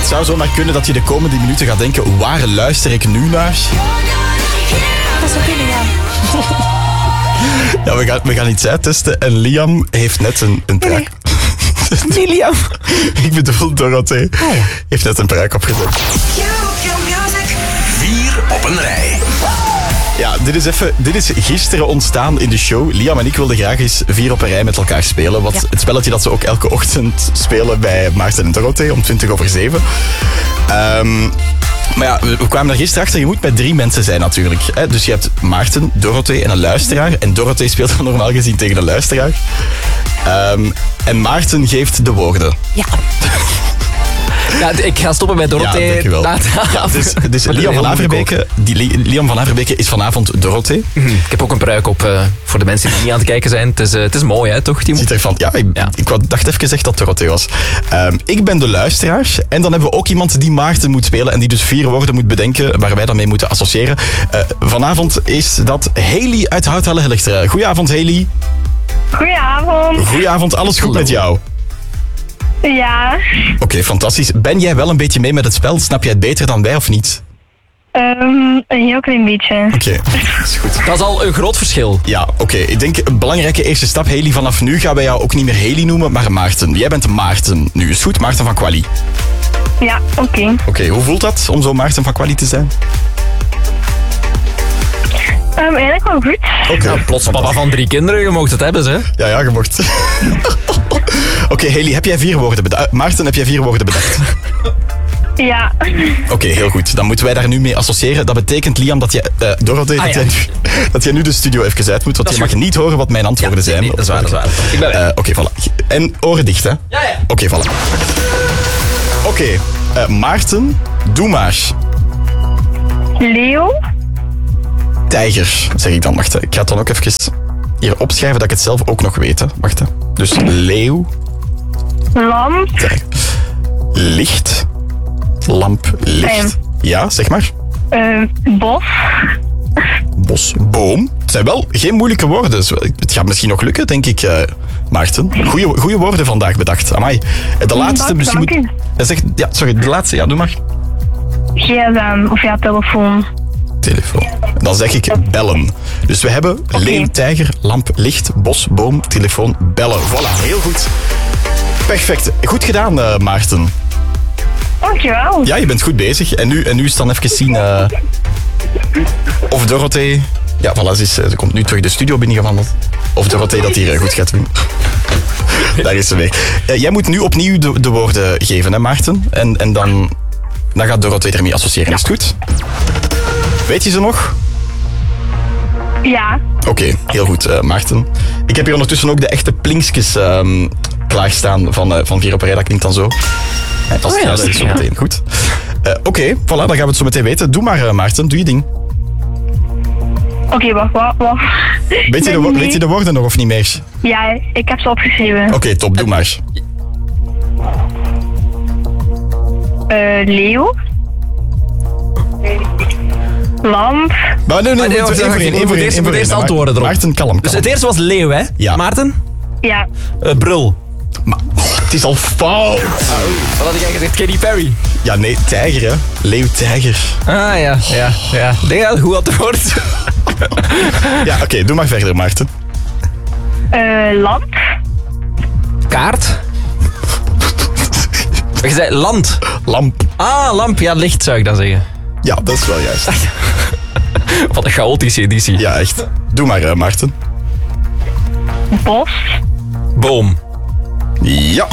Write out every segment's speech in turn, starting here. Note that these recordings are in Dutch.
Het zou zomaar kunnen dat je de komende minuten gaat denken, waar luister ik nu naar? Dat zou kunnen, ja. Ja, we gaan iets uittesten en Liam heeft net een pruik. Nee, Liam. Ik bedoel, Dorothee heeft net een pruik opgezet. 4 op een rij. Ja, dit is gisteren ontstaan in de show. Liam en ik wilden graag eens 4 op een rij met elkaar spelen. Het spelletje dat ze ook elke ochtend spelen bij Maarten en Dorothee om 7:20. Maar ja, we kwamen er gisteren achter, je moet met 3 mensen zijn natuurlijk. Hè? Dus je hebt Maarten, Dorothee en een luisteraar. En Dorothee speelt dan normaal gezien tegen een luisteraar. En Maarten geeft de woorden. Ja. Ja, ik ga stoppen bij Dorothee. Ja, dankjewel. Ja, dus Liam van Averbeke is vanavond Dorothee. Ik heb ook een pruik op voor de mensen die niet aan het kijken zijn. Het is mooi, hè, toch, Timo? Ziet ervan. Ja, ik dacht even gezegd dat Dorothee was. Ik ben de luisteraar. En dan hebben we ook iemand die Maarten moet spelen. En die dus 4 woorden moet bedenken waar wij dan mee moeten associëren. Vanavond is dat Haley uit Houthalen-Helchteren. Goedenavond, Haley. Goedenavond. Goedenavond, alles goed met jou? Ja. Oké, fantastisch. Ben jij wel een beetje mee met het spel? Snap jij het beter dan wij of niet? Een heel klein beetje. Oké, dat is goed. Dat is al een groot verschil. Ja, oké. Ik denk een belangrijke eerste stap, Haley. Vanaf nu gaan wij jou ook niet meer Haley noemen, maar Maarten. Jij bent Maarten nu. Is goed? Maarten van Quali. Ja, oké. Oké, hoe voelt dat om zo Maarten van Quali te zijn? Eigenlijk wel goed. Oké. Ja, plots papa van 3 kinderen, je mocht het hebben, hè? Ja, je mocht. Oké, Haley, heb jij 4 woorden bedacht? Maarten, heb jij 4 woorden bedacht? Ja. Oké, heel goed. Dan moeten wij daar nu mee associëren. Dat betekent, Liam, dat jij... Dorothee, dat jij nu de studio even uit moet, want je mag niet horen wat mijn antwoorden zijn. Nee, dat is waar. Ik ben weg. Oké, voilà. En oren dicht, hè? Ja. Oké, voilà. Oké, Maarten, doe maar. Leeuw. Tijger, zeg ik dan. Wacht, hè. Ik ga het dan ook even hier opschrijven dat ik het zelf ook nog weet. Hè. Wacht, hè. Dus leeuw. Lamp. Tijger. Licht. Lamp, licht. Ja, zeg maar. Bos. Bos, boom. Het zijn wel geen moeilijke woorden. Dus het gaat misschien nog lukken, denk ik, Maarten. Goeie woorden vandaag bedacht. Amai. De laatste... Dus je moet, ja, sorry, de laatste. Ja, doe maar. GSM of ja, telefoon. Telefoon. Dan zeg ik bellen. Dus we hebben leeuw, tijger, lamp, licht, bos, boom, telefoon, bellen. Voilà, heel goed. Perfect. Goed gedaan, Maarten. Dankjewel. Ja, je bent goed bezig. En nu is het dan even zien of Dorothee... Ja, voilà, ze komt nu terug de studio binnengewandeld. Of Dorothee dat hier goed gaat doen. Daar is ze weer. Jij moet nu opnieuw de woorden geven, hè, Maarten? En dan gaat Dorothee ermee associëren. Is het goed? Weet je ze nog? Ja. Oké, heel goed, Maarten. Ik heb hier ondertussen ook de echte plinkskes klaarstaan van 4 op een rij. Dat klinkt dan zo. Dat is juist zo meteen. Goed. Oké, voilà, dan gaan we het zo meteen weten. Doe maar, Maarten, doe je ding. Oké, wacht. Weet je de woorden nog of niet meer? Ja, ik heb ze opgeschreven. Oké, top, doe maar. Leeuw. Lamp. Maar nee, één voor één. Eerst antwoorden erop. Maarten, kalm. Dus het eerste was leeuw, hè? Ja. Maarten? Ja. Brul. Maar, het is al fout. Wat had jij gezegd? Katy Perry? Ja, nee, tijger, hè. Leeuw, tijger. Ah, ja. Ik denk dat het goed antwoord. Ja, oké, doe maar verder, Maarten. Lamp. Kaart? Je zei land. Lamp. Ah, lamp. Ja, licht zou ik dan zeggen. Ja, dat is wel juist. Wat een chaotische editie. Ja, echt. Doe maar, Maarten. Bos. Boom. Ja.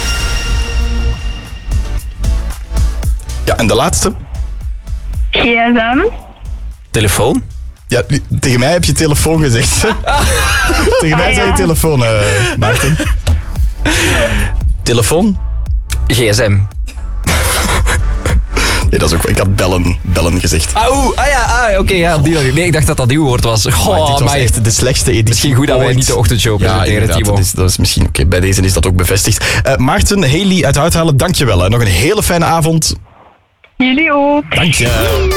Ja, en de laatste? GSM. Telefoon? Ja, tegen mij heb je telefoon gezegd. Tegen mij zei je telefoon, Maarten. Telefoon? GSM. Nee, dat is ook... Ik had bellen gezegd. Oké, die. Nee, ik dacht dat dat uw woord was. Goh, dit was maar echt de slechtste editie. misschien goed dat wij niet de ochtendshow presenteren, Timo. Dat is misschien... Oké, bij deze is dat ook bevestigd. Maarten, Haley uit Houthalen, dankjewel. Hè. Nog een hele fijne avond. Jullie ook. Dank je.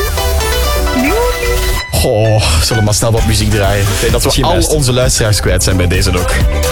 Goh, zullen we maar snel wat muziek draaien. Ik denk dat we al onze luisteraars kwijt zijn bij deze ook.